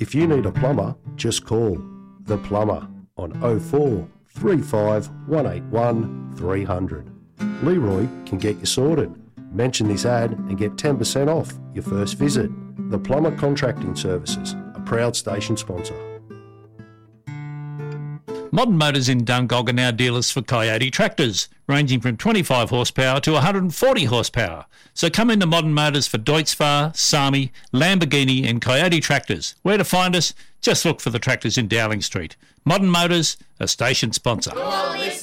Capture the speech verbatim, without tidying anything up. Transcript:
If you need a plumber, just call The Plumber on oh four three five one eight one three hundred. Leroy can get you sorted. Mention this ad and get ten percent off your first visit. The Plumber Contracting Services, a proud station sponsor. Modern Motors in Dungog are now dealers for Coyote tractors, ranging from twenty-five horsepower to one hundred forty horsepower. So come into Modern Motors for Deutz-Fahr, Sami, Lamborghini and Coyote tractors. Where to find us? Just look for the tractors in Dowling Street. Modern Motors, a station sponsor.